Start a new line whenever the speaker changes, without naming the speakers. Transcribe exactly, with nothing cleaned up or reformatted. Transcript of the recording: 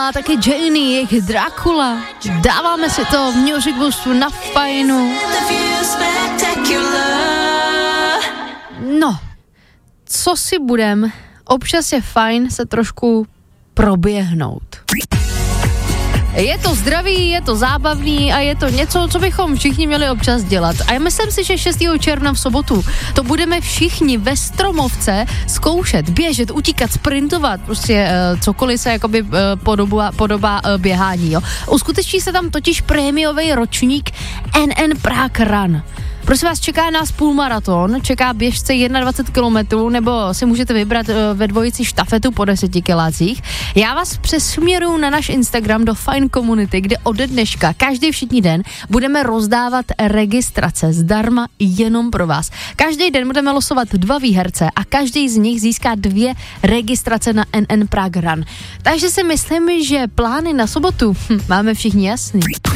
a taky Janie, jejich Dracula. Dáváme si to v Music Boostu na Fajnu. No, co si budem, občas je fajn se trošku proběhnout. Je to zdravý, je to zábavný a je to něco, co bychom všichni měli občas dělat. A já myslím si, že šestého června v sobotu to budeme všichni ve Stromovce zkoušet, běžet, utíkat, sprintovat, prostě uh, cokoliv se jakoby uh, podoba, podobá uh, běhání, jo. Uskuteční se tam totiž prémiový ročník N N Prague Run. Prosím vás, čeká nás půlmaraton, čeká běžce dvacet jedna kilometrů, nebo si můžete vybrat ve dvojici štafetu po deseti kilácích. Já vás přesměruju na náš Instagram do Fine Community, kde ode dneška, každý všední den, budeme rozdávat registrace zdarma jenom pro vás. Každý den budeme losovat dva výherce a každý z nich získá dvě registrace na N N Prague Run. Takže si myslím, že plány na sobotu hm, máme všichni jasný.